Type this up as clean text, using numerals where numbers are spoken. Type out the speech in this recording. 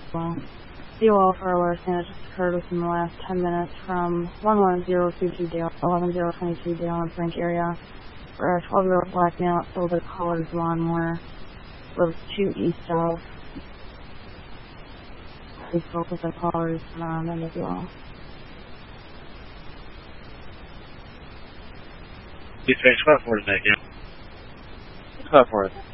Well, COL for alert that just occurred within the last 10 minutes from 11022 Dale, 11022 Dale and Frank area, where a 12-year-old black male at Silver Colors Lawnmower lives 2 east of. Please spoke with the callers and as well. Dispatch 5 for tonight, yeah. 5 for it.